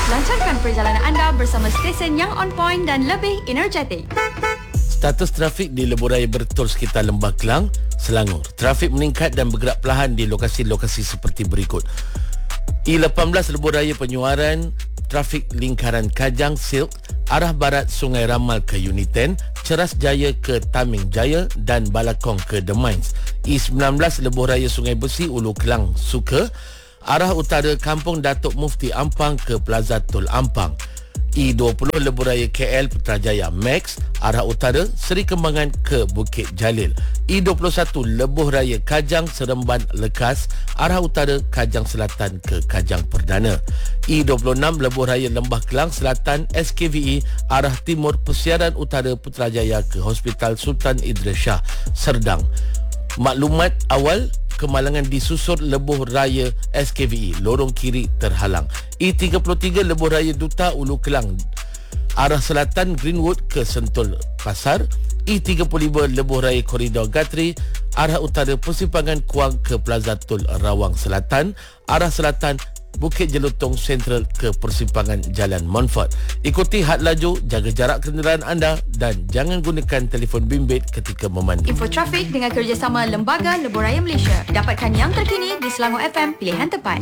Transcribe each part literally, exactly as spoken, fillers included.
Lancarkan perjalanan anda bersama stesen yang on point dan lebih energetik. Status trafik di Lebuh Raya Bertol sekitar Lembah Kelang, Selangor. Trafik meningkat dan bergerak perlahan di lokasi-lokasi seperti berikut. I lapan belas Lebuh Raya Penyuaran, trafik lingkaran Kajang Silk, arah barat Sungai Ramal ke Uniten, Ceras Jaya ke Taming Jaya dan Balakong ke The Mines. I sembilan belas Lebuh Raya Sungai Besi Ulu Kelang Suka, arah utara Kampung Datuk Mufti Ampang ke Plaza Tol Ampang. I dua puluh Lebuh Raya K L Putrajaya Max, arah utara Seri Kembangan ke Bukit Jalil. I dua puluh satu Lebuh Raya Kajang Seremban Lekas, arah utara Kajang Selatan ke Kajang Perdana. I dua puluh enam Lebuh Raya Lembah Kelang Selatan S K V E, arah timur Persiaran Utara Putrajaya ke Hospital Sultan Idris Shah Serdang. Maklumat awal, kemalangan disusur Lebuh Raya S K V E, lorong kiri terhalang. I tiga puluh tiga Lebuh Raya Duta Ulu Kelang, arah selatan Greenwood ke Sentul Pasar. I tiga puluh lima Lebuh Raya Koridor Gatri, arah utara Persimpangan Kuang ke Plaza Tol Rawang Selatan, arah selatan Bukit Jelutong Central ke Persimpangan Jalan Montfort. Ikuti had laju, jaga jarak kenderaan anda dan jangan gunakan telefon bimbit ketika memandu. Info trafik dengan kerjasama Lembaga Lebuh Raya Malaysia. Dapatkan yang terkini di Selangor F M, pilihan tepat.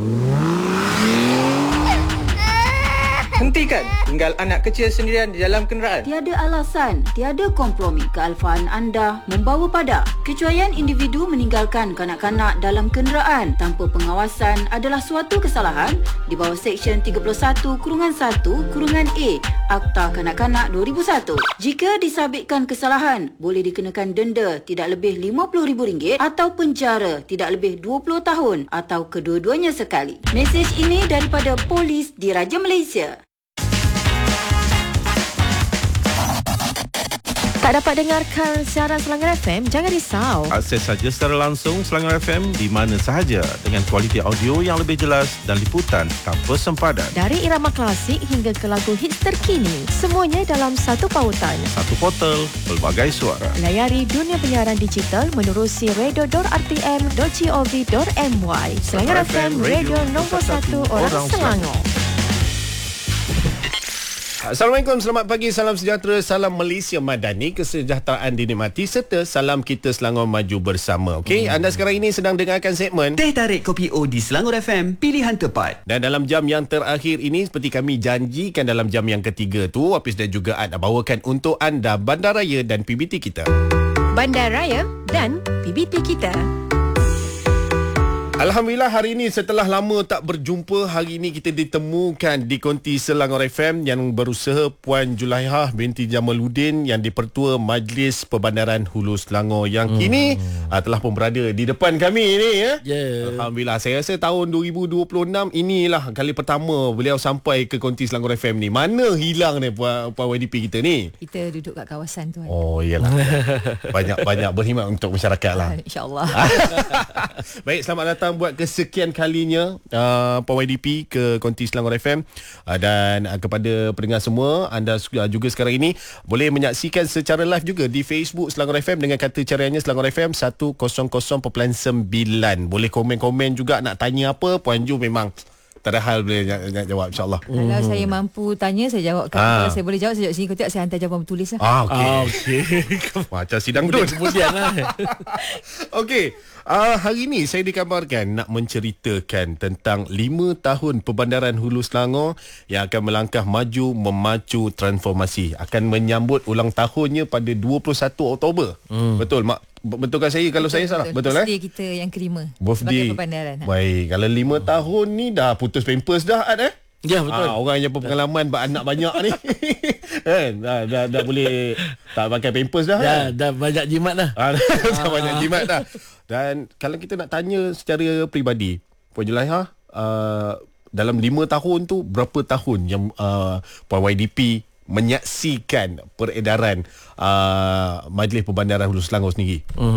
Hentikan tinggal anak kecil sendirian di dalam kenderaan. Tiada alasan, tiada kompromi kealfaan anda membawa pada. Kecuaian individu meninggalkan kanak-kanak dalam kenderaan tanpa pengawasan adalah suatu kesalahan di bawah Seksyen tiga puluh satu kurungan satu kurungan A Akta Kanak-Kanak dua ribu satu. Jika disabitkan kesalahan, boleh dikenakan denda tidak lebih lima puluh ribu ringgit atau penjara tidak lebih dua puluh tahun atau kedua-duanya sekali. Mesej ini daripada Polis Diraja Malaysia. Tak dapat dengarkan siaran Selangor F M? Jangan risau. Akses saja secara langsung Selangor F M di mana sahaja dengan kualiti audio yang lebih jelas dan liputan tanpa sempadan. Dari irama klasik hingga ke lagu hits terkini, semuanya dalam satu pautan. Satu portal, pelbagai suara. Layari dunia penyiaran digital menerusi radio dot r t m dot gov dot m y. Selangor F M, radio nombor satu orang Selangor. Assalamualaikum, selamat pagi, salam sejahtera, salam Malaysia Madani, kesejahteraan dinikmati serta salam kita Selangor maju bersama. Okey, hmm. anda sekarang ini sedang dengarkan segmen Teh Tarik Kopi O di Selangor F M, pilihan tepat. Dan dalam jam yang terakhir ini, seperti kami janjikan dalam jam yang ketiga tu, Hafiz dan juga Ad bawakan untuk anda Bandaraya dan P B T kita. Bandaraya dan P B T kita. Alhamdulillah, hari ini setelah lama tak berjumpa, hari ini kita ditemukan di konti Selangor F M yang berusaha Puan Julaihah binti Jamaluddin yang di-Pertua Majlis Perbandaran Hulu Selangor yang hmm. kini uh, telah pun berada di depan kami ni ya. Yeah. Alhamdulillah, saya rasa tahun dua ribu dua puluh enam inilah kali pertama beliau sampai ke konti Selangor F M ni. Mana hilang ni Puan, Puan Y D P kita ni? Kita duduk kat kawasan tu. Oh iyalah. Banyak-banyak berkhidmat untuk masyarakat lah. InsyaAllah. Baik, selamat datang buat kesekian kalinya uh, Puan Y D P ke konti Selangor F M, uh, dan uh, kepada pendengar semua, anda uh, juga sekarang ini boleh menyaksikan secara live juga di Facebook Selangor F M dengan kata cariannya Selangor F M seratus perpuluhan sembilan. Boleh komen-komen juga, nak tanya apa, Puan Ju memang tak ada hal boleh nak, nak jawab, insyaAllah. Kalau hmm. saya mampu tanya, saya jawab. Kalau saya boleh jawab, saya jawab sini. Kau tengok, saya hantar jawapan bertulis lah. Ah, okey. Ah, okay. Macam sidang tu. Kemudian lah. Okey. Uh, hari ini saya dikabarkan nak menceritakan tentang lima tahun Perbandaran Hulu Selangor yang akan melangkah maju memacu transformasi. Akan menyambut ulang tahunnya pada dua puluh satu Oktober. Hmm. Betul, Mak? Betulkan saya kalau betul, saya salah? Betul, betul eh? Birthday kita yang kelima. Birthday. Sebagai Perbandaran. Baik, kalau lima hmm. tahun ni dah putus pampers dah, Ad, eh? Ya, betul. Ah, orang yang berpengalaman beranak banyak ni. Kan? Dah, dah, dah boleh tak pakai pampers dah. Dah, kan? dah banyak jimat dah. Ah, dah banyak jimat dah. Dan kalau kita nak tanya secara peribadi, Puan Julaihah, uh, dalam lima tahun tu, berapa tahun yang uh, Puan Y D P menyaksikan peredaran uh, Majlis Perbandaran Hulu Selangor sendiri? Uh-huh.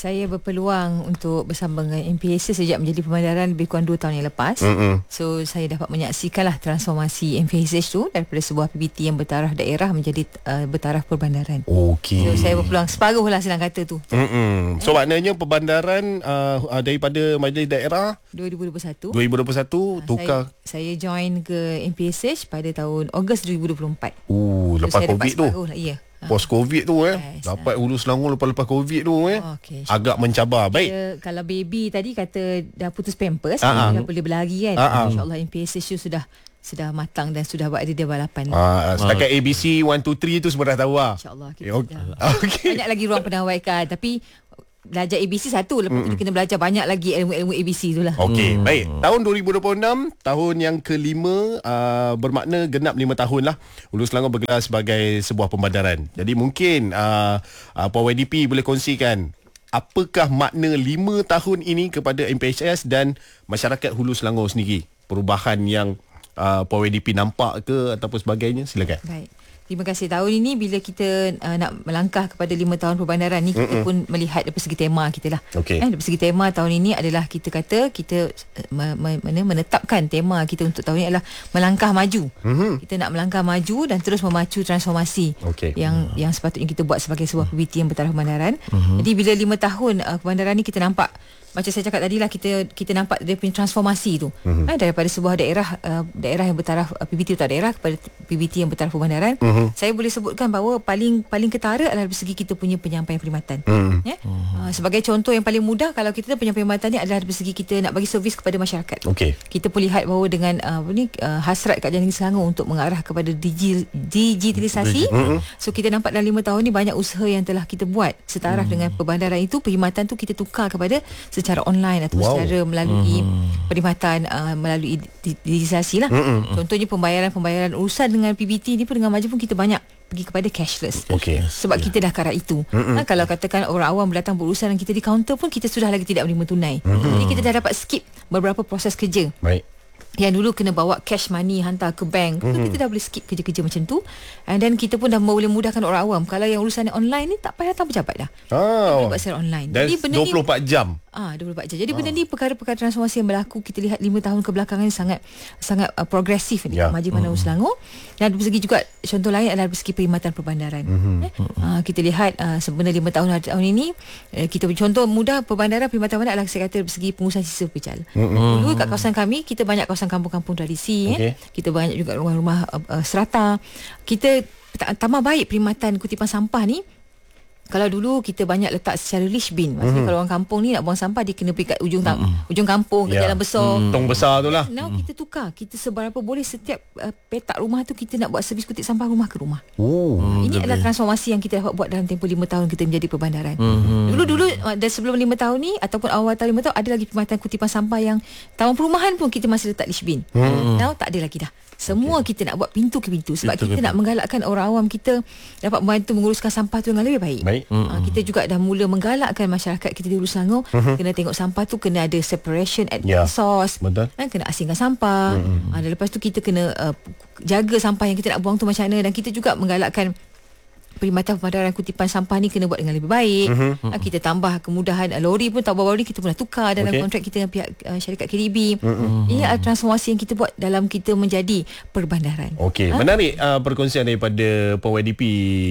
Saya berpeluang untuk bersama dengan M P S sejak menjadi pemandaran lebih kurang dua tahun yang lepas. Mm-mm. So saya dapat menyaksikanlah transformasi M P S tu daripada sebuah P B T yang bertaraf daerah menjadi uh, bertaraf perbandaran. Okey. So saya berpeluang separuh lah senang kata tu. Mm-mm. So maknanya perbandaran uh, uh, daripada majlis daerah dua ribu dua puluh satu dua ribu dua puluh satu uh, tukar. Saya, saya join ke M P S H pada tahun Ogos dua ribu dua puluh empat. Uh, So, lepas saya dapat COVID tu. separuh lah, ya. Post COVID tu eh. Yes, Dapat Hulu Selangor lepas-lepas COVID tu eh. Okay. Agak mencabar. Baik. Dia, kalau baby tadi kata dah putus pampers, Ah, ah. dah boleh berlari kan. Ah, ah. InsyaAllah M P S H tu sudah sudah matang dan sudah buat dia balapan. Ah, setakat A B C one two three tu semua dah tahu lah. InsyaAllah kita Eh, ok- sudah. Okey. Banyak lagi ruang penawaikan. Tapi belajar A B C satu, lepas tu dia kena belajar banyak lagi ilmu-ilmu A B C tu lah. Okey, hmm. baik. Tahun dua ribu dua puluh enam, tahun yang kelima, uh, bermakna genap lima tahun lah Hulu Selangor bergelar sebagai sebuah pembandaran. Jadi mungkin uh, uh, Puan Y D P boleh kongsikan apakah makna lima tahun ini kepada M P H S dan masyarakat Hulu Selangor sendiri. Perubahan yang uh, Puan Y D P nampak ke ataupun sebagainya, silakan. Baik. Terima kasih. Tahun ini bila kita uh, nak melangkah kepada lima tahun perbandaran ni, kita Mm-mm. pun melihat dari segi tema kita lah. Okey. Eh, dari segi tema tahun ini adalah kita kata kita uh, me, me, menetapkan tema kita untuk tahun ini adalah melangkah maju. Mm-hmm. Kita nak melangkah maju dan terus memacu transformasi Okey. yang yang sepatutnya kita buat sebagai sebuah P B T yang bertaraf perbandaran. Mm-hmm. Jadi bila lima tahun uh, perbandaran ni kita nampak, macam saya cakap tadi lah, kita kita nampak dia punya transformasi tu. Mm-hmm. eh, daripada sebuah daerah uh, daerah yang bertaraf uh, P B T utara daerah kepada P B T yang bertaraf perbandaran. Mm-hmm. Saya boleh sebutkan bahawa paling paling ketara adalah dari segi kita punya penyampaian perkhidmatan. Mm-hmm. ya? uh, sebagai contoh yang paling mudah, kalau kita penyampaian perkhidmatan ni adalah dari segi kita nak bagi servis kepada masyarakat. Okey. Kita pun lihat bahawa dengan uh, apa ni uh, hasrat Kerajaan Negeri Selangor untuk mengarah kepada digi, digitalisasi. Mm-hmm. So kita nampak dalam lima tahun ni banyak usaha yang telah kita buat setaraf mm-hmm. dengan perbandaran itu. Perkhidmatan tu kita tukar kepada secara online atau wow. secara melalui mm-hmm. perkhidmatan uh, melalui digitalisasi lah. Mm-hmm. Contohnya pembayaran-pembayaran urusan dengan P B T ni pun dengan maju pun kita banyak pergi kepada cashless. Okay. Sebab yeah. kita dah karat itu. Mm-hmm. Ha, kalau katakan orang awam datang berurusan dengan kita di kaunter pun kita sudah lagi tidak menerima tunai. Mm-hmm. Jadi kita dah dapat skip beberapa proses kerja. Baik. Yang dulu kena bawa cash money hantar ke bank, mm-hmm. kita dah boleh skip kerja-kerja macam tu. And then kita pun dah boleh mudahkan orang awam. Kalau yang urusan online ni tak payah datang pejabat dah. Oh. Buat secara online. Dan Jadi benda dua puluh empat ni, jam. Ah, dua puluh empat jam. Jadi ah. benda ni perkara-perkara transformasi yang berlaku, kita lihat lima tahun kebelakangan ni sangat sangat uh, progresif ni yeah. maju mana mm-hmm. Selangor. Dan dari segi juga contoh lain adalah dari segi perkhidmatan perbandaran. Mm-hmm. Eh? Ah, kita lihat uh, sebenarnya lima tahun tahun ini eh, kita contoh mudah perbandaran perkhidmatan perbandaran adalah saya kata dari segi pengurusan sisa pecal. Mm-hmm. Dulu kat kawasan kami kita banyak kawasan kampung-kampung tradisi. Okay. Eh? Kita banyak juga rumah-rumah uh, uh, serata. Kita tambah baik perkhidmatan kutipan sampah ni. Kalau dulu kita banyak letak secara leash bin. Maksudnya mm-hmm. kalau orang kampung ni nak buang sampah, dia kena pergi kat ujung tam- mm-hmm. ujung kampung, kat yeah. jalan besar. Mm. Tong besar tu lah. Now mm. kita tukar. Kita seberapa boleh setiap uh, petak rumah tu kita nak buat servis kutip sampah rumah ke rumah. Oh, uh, ini adalah transformasi yang kita dapat buat dalam tempoh lima tahun kita menjadi perbandaran. Mm-hmm. Dulu-dulu uh, dan sebelum lima tahun ni ataupun awal tahun lima tahun ada lagi perkhidmatan kutipan sampah yang taman perumahan pun kita masih letak leash bin. Mm-hmm. Now tak ada lagi dah. Semua okay. kita nak buat pintu ke pintu sebab pintu kita pintu. nak menggalakkan orang awam kita dapat membantu menguruskan sampah tu dengan lebih baik. baik. Mm-hmm. Uh, kita juga dah mula menggalakkan masyarakat kita di Hulu Selangor mm-hmm. kena tengok sampah tu kena ada separation at yeah. source. Betul. Kan, kena asingkan sampah. Mm-hmm. Uh, dan lepas tu kita kena uh, jaga sampah yang kita nak buang tu macam mana, dan kita juga menggalakkan perkhidmatan pemandaran kutipan sampah ni kena buat dengan lebih baik. Mm-hmm. Uh, kita tambah kemudahan uh, lori pun tak bawa lori kita pun dah tukar dalam okay. kontrak kita dengan pihak uh, syarikat K D B. Mm-hmm. Ini adalah transformasi yang kita buat dalam kita menjadi perbandaran. Okey, ha? Menarik uh, perkongsian daripada Puan Y D P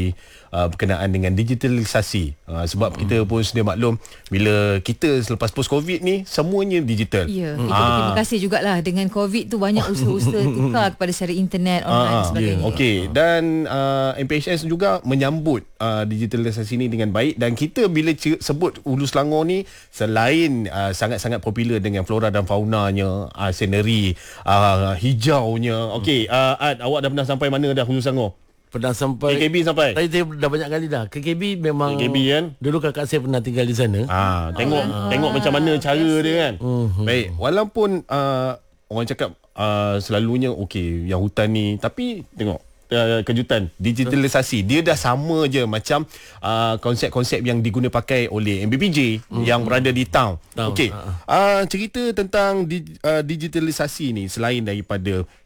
uh, berkenaan dengan digitalisasi. Uh, sebab mm-hmm. kita pun sedia maklum bila kita selepas post COVID ni semuanya digital. Ya, mm. ah. terima kasih jugalah dengan COVID tu banyak usaha-usaha tukar kepada secara internet, online ah, sebagainya. Yeah. Okey, dan uh, M P H S juga menyambut uh, digitalisasi ini dengan baik, dan kita bila c- sebut Hulu Selangor ni selain uh, sangat-sangat popular dengan flora dan faunanya, uh, scenery uh, hijaunya. Okey, uh, Ad, awak dah pernah sampai mana dah Hulu Selangor? Pernah sampai K K B sampai? Saya, saya dah banyak kali dah. K K B memang K K B kan. Dulu kakak saya pernah tinggal di sana. Ah, tengok ah, tengok macam mana cara yes. dia kan. Uh-huh. Baik, walaupun uh, orang cakap uh, selalunya okey yang hutan ni, tapi tengok Uh, kejutan digitalisasi dia dah sama je macam uh, konsep-konsep yang diguna pakai oleh M B P J mm. yang berada di town. Okey. Uh, cerita tentang di, uh, digitalisasi ni selain daripada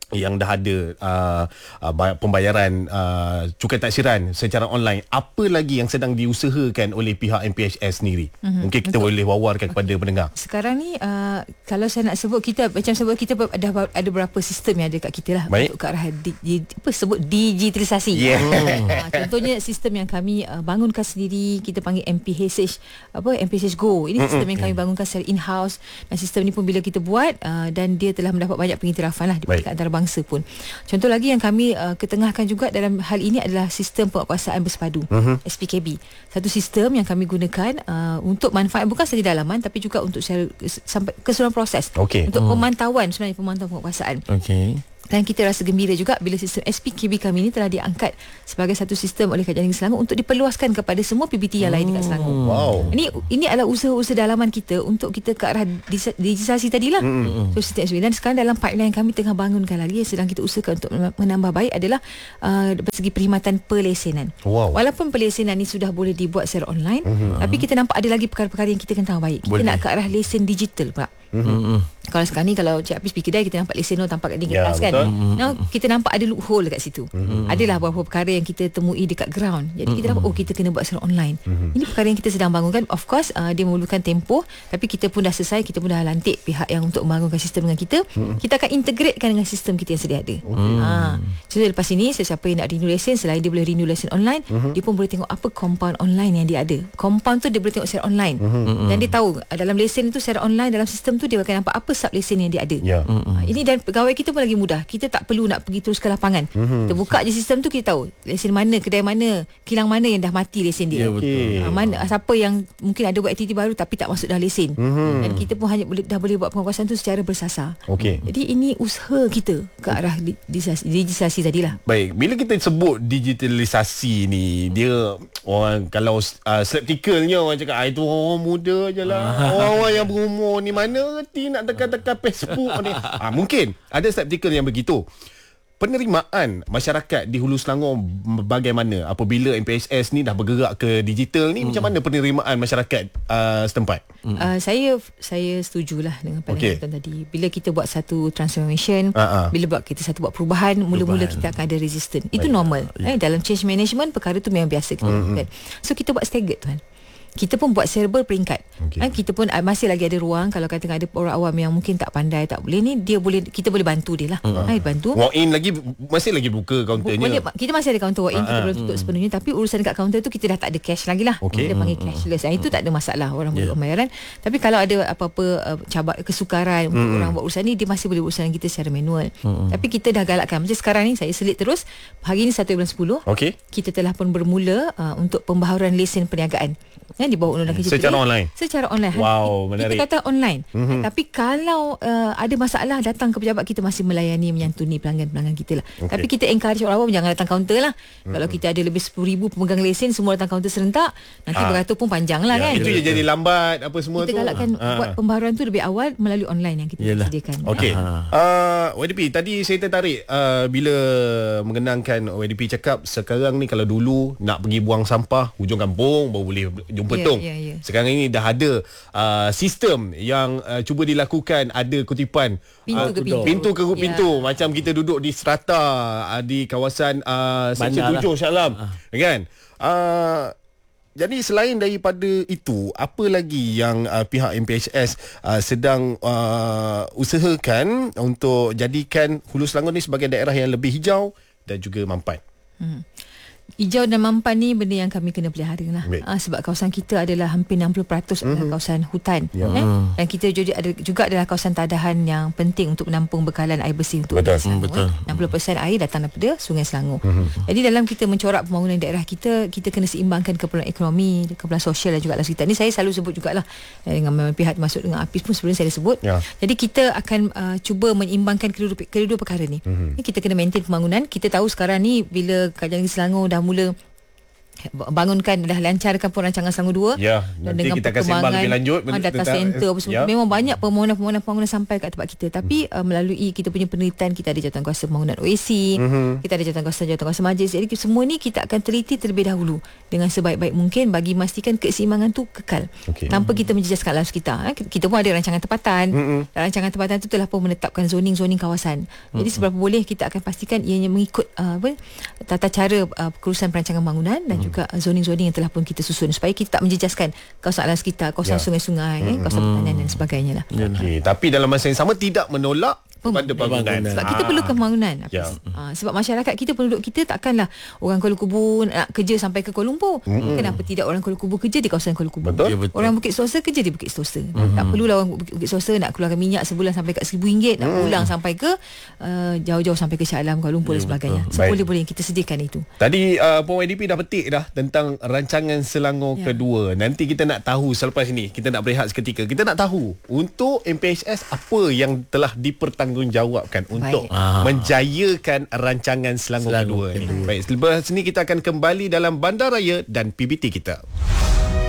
yang dah ada uh, uh, pembayaran uh, cukai taksiran secara online, apa lagi yang sedang diusahakan oleh pihak M P H S sendiri? Mm-hmm. Mungkin kita Untuk, boleh wawarkan kepada okay. pendengar. Sekarang ni uh, kalau saya nak sebut, kita macam sebut kita ada ada beberapa sistem yang ada kat kita lah. Baik. Untuk ke arah di, di, apa sebut digitalisasi. Yeah. Uh, contohnya sistem yang kami uh, bangunkan sendiri, kita panggil M P H S apa M P H S Go. Ini sistem mm-hmm. yang kami bangunkan secara in-house, dan sistem ni pun bila kita buat uh, dan dia telah mendapat banyak pengiktirafan lah di antara bangsa pun. Contoh lagi yang kami uh, ketengahkan juga dalam hal ini adalah sistem penguasaan bersepadu, uh-huh. S P K B. Satu sistem yang kami gunakan uh, untuk manfaat bukan sahaja dalaman tapi juga untuk secara, sampai keseluruhan proses. Okay. Untuk uh. pemantauan, sebenarnya pemantauan penguasaan. Okey. Dan kita rasa gembira juga bila sistem S P K B kami ini telah diangkat sebagai satu sistem oleh Kerajaan Negeri Selangor untuk diperluaskan kepada semua P B T yang lain dekat Selangor. Wow. Ini ini adalah usaha-usaha dalaman kita untuk kita ke arah digitalisasi tadilah. Mm-hmm. So sistem S P K B, dan sekarang dalam pipeline kami tengah bangunkan lagi yang sedang kita usahakan untuk menambah baik adalah uh, dari segi perkhidmatan pelesenan. Wow. Walaupun pelesenan ini sudah boleh dibuat secara online, mm-hmm. tapi kita nampak ada lagi perkara-perkara yang kita kena tambah baik. Kita boleh. Nak ke arah lesen digital pula. Mm-hmm. Kalau sekarang ni kalau Cik Hafiz pergi kedai, kita nampak lesen tu tampak kat tingkat atas kan. Mm-hmm. Now kita nampak ada loophole dekat situ. Mm-hmm. Adalah beberapa perkara yang kita temui dekat ground. Jadi mm-hmm. kita nampak oh kita kena buat secara online. Mm-hmm. Ini perkara yang kita sedang bangunkan. Of course uh, dia memerlukan tempoh, tapi kita pun dah selesai, kita pun dah lantik pihak yang untuk membangunkan sistem dengan kita. Mm-hmm. Kita akan integratekan dengan sistem kita yang sedia ada. Mm-hmm. Ha. So lepas ini sesiapa yang nak renew lesen, selain dia boleh renew lesen online, mm-hmm. dia pun boleh tengok apa compound online yang dia ada. Compound tu dia boleh tengok secara online. Mm-hmm. Dan dia tahu dalam lesen tu secara online, dalam sistem tu dia akan nampak apa sub lesen yang dia ada. Yeah. Mm-hmm. Ini dan pegawai kita pun lagi mudah. Kita tak perlu nak pergi terus ke lapangan. Mm-hmm. Kita buka je sistem tu, kita tahu lesen mana, kedai mana, kilang mana yang dah mati lesen dia. Yeah, betul. Ha, mana siapa yang mungkin ada buat aktiviti baru tapi tak masuk dah lesen. Mm-hmm. Dan kita pun hanya boleh dah boleh buat pengawasan tu secara bersasar. Okay. Jadi ini usaha kita ke arah digitalisasi tadilah. Baik, bila kita sebut digitalisasi ni, dia orang kalau uh, skeptikalnya orang cakap ah, itu orang muda je lah. Orang-orang yang berumur ni mana reti nak tekan-tekan Facebook ni. Ah, mungkin ada skeptikal yang begitu. Penerimaan masyarakat di Hulu Selangor bagaimana apabila M P H S ni dah bergerak ke digital ni? Hmm. Macam mana penerimaan masyarakat uh, setempat? Hmm. Uh, saya saya setujulah dengan pandangan okay. tadi. Bila kita buat satu transformation, uh-huh. bila buat kita satu buat perubahan, mula-mula kita akan ada resistance. Itu Baik. normal. Yeah. Eh, dalam change management perkara tu memang biasa kita lakukan. Hmm. So kita buat staggered tuan. Kita pun buat serba peringkat. Okay. Ha, kita pun uh, masih lagi ada ruang kalau katakan ada orang awam yang mungkin tak pandai, tak boleh ni, dia boleh, kita boleh bantu dia lah. Uh-huh. Ha, bantu. Walk in lagi masih lagi buka kaunternya. Boleh, kita masih ada kaunter walk in, uh-huh. kita boleh tutup sepenuhnya, tapi urusan dekat kaunter tu kita dah tak ada cash lagi lah. Okay. Kita panggil cashless. Ha, itu tak ada masalah orang yeah. boleh pembayaran. Tapi kalau ada apa-apa uh, cabar kesukaran untuk mm-hmm. orang buat urusan ni, dia masih boleh urusan kita secara manual. Mm-hmm. Tapi kita dah galakkan. Macam sekarang ni saya selit terus. Hari ni satu bulan sepuluh. Okay. Kita telah pun bermula uh, untuk pembaharuan lesen perniagaan. Ya, di bawah Undang-Undang Kerja secara online. Secara online. Wow, menarik. Kita kata online. Mm-hmm. Tapi kalau uh, ada masalah, datang ke pejabat, kita masih melayani, menyantuni pelanggan-pelanggan kita lah. Okay. Tapi kita encourage orang awam jangan datang kaunter lah. Mm-hmm. Kalau kita ada lebih sepuluh ribu pemegang lesen, semua datang kaunter serentak, nanti ah. beratur pun panjang lah ya, kan. Itu je jadi lambat apa semua kita tu. Kita galakkan ah. buat pembaharuan tu lebih awal melalui online yang kita Yalah. sediakan. Okey. Uh, Y D P, tadi saya tertarik uh, bila mengenangkan Y D P cakap sekarang ni kalau dulu nak pergi buang sampah hujung kampung baru boleh jumpa yeah, tong. Yeah, yeah. Sekarang ini dah ada uh, sistem yang uh, cuba dilakukan, ada kutipan pintu uh, ke pintu, pintu ke pintu yeah. macam kita duduk di strata uh, di kawasan uh, Seksyen tujuh Shah Alam uh. kan. Uh, jadi selain daripada itu, apa lagi yang uh, pihak M P H S uh, sedang uh, usahakan untuk jadikan Hulu Selangor ni sebagai daerah yang lebih hijau dan juga mampan? Hmm. Hijau dan mampan ni benda yang kami kena pelihara lah. Ha, sebab kawasan kita adalah hampir enam puluh peratus mm-hmm. adalah kawasan hutan. Yeah. Eh? Dan kita juga, ada, juga adalah kawasan tadahan yang penting untuk menampung bekalan air bersih untuk betul. Selangor. Mm, betul. enam puluh peratus air datang daripada Sungai Selangor. Mm-hmm. Jadi dalam kita mencorak pembangunan daerah kita, kita kena seimbangkan keperluan ekonomi, keperluan sosial dan juga sekitar. Ni saya selalu sebut jugalah dengan pihak masuk dengan Apis pun sebenarnya saya sebut. Yeah. Jadi kita akan uh, cuba menyeimbangkan kedua-dua, kedua-dua perkara ni. Mm-hmm. Ni kita kena maintain pembangunan. Kita tahu sekarang ni bila Kerajaan Negeri Selangor dah mula bangunkan, dah lancarkan pun rancangan Selangor dua. Ya, nanti kita akan sembang lebih lanjut uh, data tentang, center apa semua. ya. Memang banyak permohonan-permohonan pembangunan sampai kat tempat kita. Tapi uh, melalui kita punya penelitian, kita ada jawatankuasa pembangunan O A C, mm-hmm. kita ada jawatankuasa jawatankuasa majlis. Jadi semua ni kita akan teliti terlebih dahulu dengan sebaik-baik mungkin bagi memastikan keseimbangan tu kekal. Okay. Tanpa kita menjejaskan alam sekitar. Eh. Kita pun ada rancangan tempatan. Mm-hmm. Rancangan tempatan tu telah pun menetapkan zoning-zoning kawasan. Mm-hmm. Jadi seberapa boleh kita akan pastikan ianya mengikut uh, apa tata cara uh, kerusahan perancangan bangunan dan mm-hmm. juga uh, zoning-zoning yang telah pun kita susun supaya kita tak menjejaskan kawasan alam sekitar, kawasan ya. sungai-sungai, mm-hmm. eh, kawasan pertanian dan sebagainya lah. Okay. Tapi dalam masa yang sama tidak menolak pada bangunan. Sebab kita perlukan pembangunan. Ya. Ha, sebab masyarakat kita, penduduk kita takkanlah orang Kuala Kubu nak kerja sampai ke Kuala Lumpur. Mm-hmm. Kenapa tidak orang Kuala Kubu kerja di kawasan Kuala Kubu? Betul. Ya, betul. Orang Bukit Serosa kerja di Bukit Serosa. Mm-hmm. Tak perlulah orang Bukit Serosa nak keluarkan minyak sebulan sampai kat seribu ringgit, nak pulang mm. sampai ke uh, jauh-jauh sampai ke Shah Alam, Kuala Lumpur ya, dan sebagainya. So boleh-boleh kita sediakan itu. Tadi uh, Puan Y D P dah petik dah tentang rancangan Selangor ya. kedua. Nanti kita nak tahu selepas ini, kita nak berehat seketika. Kita nak tahu untuk M P H S apa yang telah dipertanggungjawabkan untuk Baik. menjayakan rancangan Selangor, Selangor kedua ni. Baik, selepas ini kita akan kembali dalam Bandaraya dan P B T kita.